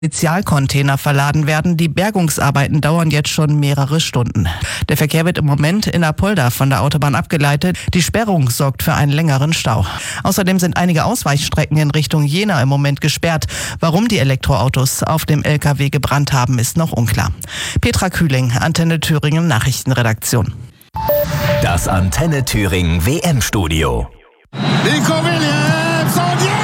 Spezialcontainer verladen werden. Die Bergungsarbeiten dauern jetzt schon mehrere Stunden. Der Verkehr wird im Moment in Apolda von der Autobahn abgeleitet. Die Sperrung sorgt für einen längeren Stau. Außerdem sind einige Ausweichstrecken in Richtung Jena im Moment gesperrt. Warum die Elektroautos auf dem LKW gebrannt haben, ist noch unklar. Petra Kühling, Antenne Thüringen Nachrichtenredaktion. Das Antenne Thüringen WM-Studio. Nico Williams und jetzt!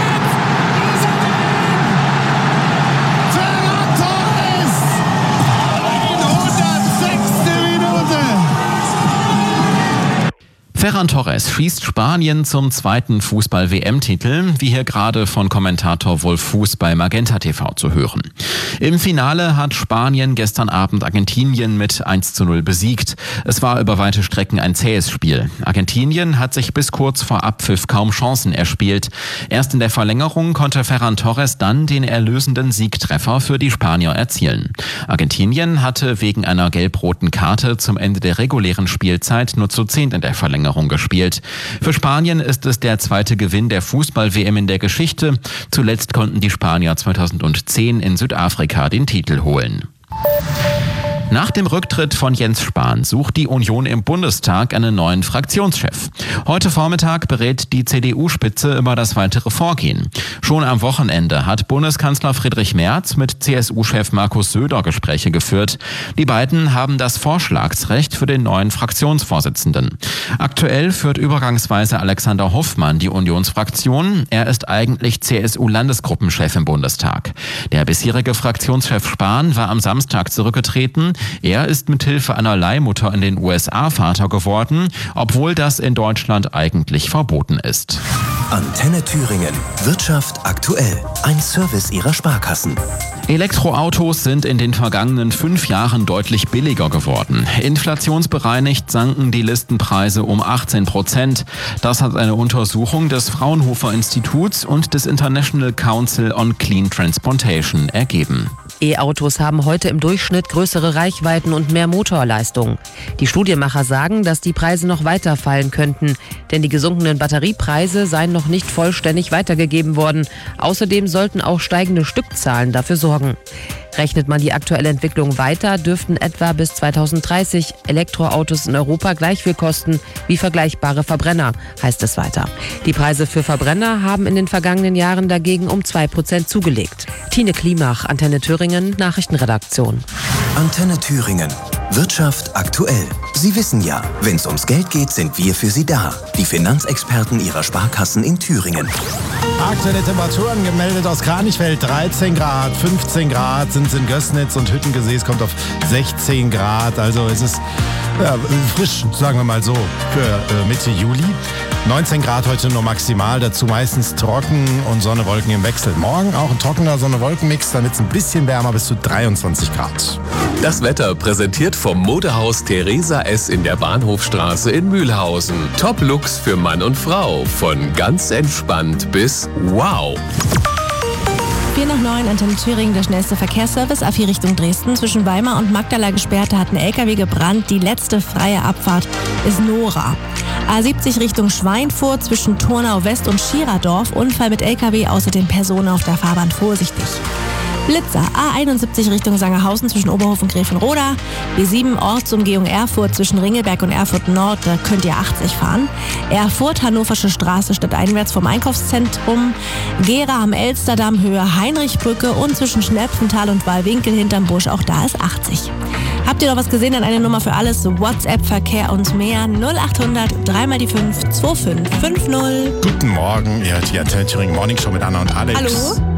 Ferran Torres! 106. Minute! Ferran Torres schießt Spanien zum zweiten Fußball-WM-Titel, wie hier gerade von Kommentator Wolf Fuß bei Magenta TV zu hören. Im Finale hat Spanien gestern Abend Argentinien mit 1:0 besiegt. Es war über weite Strecken ein zähes Spiel. Argentinien hat sich bis kurz vor Abpfiff kaum Chancen erspielt. Erst in der Verlängerung konnte Ferran Torres dann den erlösenden Siegtreffer für die Spanier erzielen. Argentinien hatte wegen einer gelb-roten Karte zum Ende der regulären Spielzeit nur zu 10 in der Verlängerung gespielt. Für Spanien ist es der zweite Gewinn der Fußball-WM in der Geschichte. Zuletzt konnten die Spanier 2010 in Südafrika den Titel holen. Nach dem Rücktritt von Jens Spahn sucht die Union im Bundestag einen neuen Fraktionschef. Heute Vormittag berät die CDU-Spitze über das weitere Vorgehen. Schon am Wochenende hat Bundeskanzler Friedrich Merz mit CSU-Chef Markus Söder Gespräche geführt. Die beiden haben das Vorschlagsrecht für den neuen Fraktionsvorsitzenden. Aktuell führt übergangsweise Alexander Hoffmann die Unionsfraktion. Er ist eigentlich CSU-Landesgruppenchef im Bundestag. Der bisherige Fraktionschef Spahn war am Samstag zurückgetreten. Er ist mithilfe einer Leihmutter in den USA Vater geworden, obwohl das in Deutschland eigentlich verboten ist. Antenne Thüringen. Wirtschaft aktuell. Ein Service Ihrer Sparkassen. Elektroautos sind in den vergangenen 5 Jahren deutlich billiger geworden. Inflationsbereinigt sanken die Listenpreise um 18%. Das hat eine Untersuchung des Fraunhofer Instituts und des International Council on Clean Transportation ergeben. E-Autos haben heute im Durchschnitt größere Reichweiten und mehr Motorleistung. Die Studienmacher sagen, dass die Preise noch weiter fallen könnten, denn die gesunkenen Batteriepreise seien noch nicht vollständig weitergegeben worden. Außerdem sollten auch steigende Stückzahlen dafür sorgen. Rechnet man die aktuelle Entwicklung weiter, dürften etwa bis 2030 Elektroautos in Europa gleich viel kosten wie vergleichbare Verbrenner, heißt es weiter. Die Preise für Verbrenner haben in den vergangenen Jahren dagegen um 2% zugelegt. Tine Klimach, Antenne Thüringen, Nachrichtenredaktion. Antenne Thüringen. Wirtschaft aktuell. Sie wissen ja, wenn es ums Geld geht, sind wir für Sie da. Die Finanzexperten Ihrer Sparkassen in Thüringen. Aktuelle Temperaturen gemeldet aus Kranichfeld 13 Grad, 15 Grad sind es in Gößnitz und Hüttengesäß kommt auf 16 Grad. Also es ist frisch, sagen wir mal so, für Mitte Juli. 19 Grad heute nur maximal, dazu meistens trocken und Sonne, Wolken im Wechsel. Morgen auch ein trockener Sonne-Wolken-Mix, dann wird es ein bisschen wärmer bis zu 23 Grad. Das Wetter präsentiert vom Modehaus Theresa S. in der Bahnhofstraße in Mühlhausen. Top-Looks für Mann und Frau, von ganz entspannt bis wow. 4 nach 9, Antenne Thüringen, der schnellste Verkehrsservice, A4 Richtung Dresden. Zwischen Weimar und Magdala gesperrt, da hat ein LKW gebrannt. Die letzte freie Abfahrt ist Nora. A70 Richtung Schweinfurt, zwischen Turnau West und Schiradorf. Unfall mit LKW, außerdem Personen auf der Fahrbahn, vorsichtig. Blitzer, A71 Richtung Sangerhausen zwischen Oberhof und Gräfenroda. B7 Ortsumgehung Erfurt zwischen Ringelberg und Erfurt Nord, da könnt ihr 80 fahren. Erfurt, Hannoversche Straße stadteinwärts vom Einkaufszentrum. Gera am Elsterdamm, Höhe Heinrichbrücke und zwischen Schnepfenthal und Wallwinkel hinterm Busch, auch da ist 80. Habt ihr noch was gesehen? Dann eine Nummer für alles, WhatsApp, Verkehr und mehr. 0800 3x5 2550. Guten Morgen, ihr hört die Antenne Thüringen Morning Show mit Anna und Alex. Hallo.